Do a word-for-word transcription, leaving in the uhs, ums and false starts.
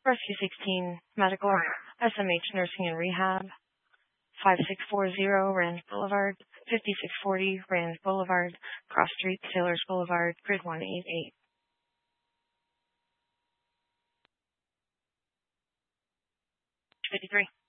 Rescue sixteen, Medical, S M H Nursing and Rehab, five six four zero Range Boulevard, fifty-six forty Range Boulevard, Cross Street, Sailors Boulevard, Grid one eight eight. fifty-three.